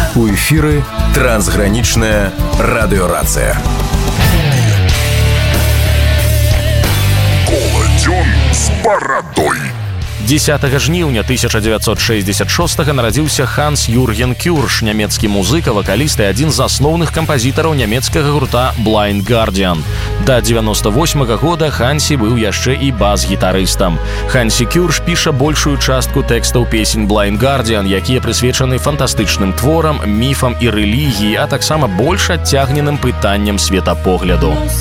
У эфіры трансгранічная радыёрацыя. Коладзён з барадой. 10 жніўня 1966 нарадзіўся Ханс Юрген Кюрш, нямецкі музыка, вакаліст і адзін з асноўных кампазітараў нямецкага гурта Blind Guardian. Да 98 года Хансі быў яшчэ і бас-гітарыстам. Хансі Кюрш піша большую частку тэкстаў песень Blind Guardian, якія прысвечаны фантастычным творам, міфам і рэлігіі, а таксама больш адцягненым пытанням светапогляду.